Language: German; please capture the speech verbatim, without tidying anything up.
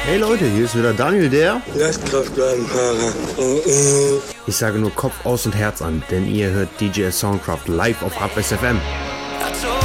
Hey Leute, hier ist wieder Daniel, der Lastkraftwagenfahrer. Ich sage nur Kopf aus und Herz an, denn ihr hört D J Soundcraft live auf Hardbass F M.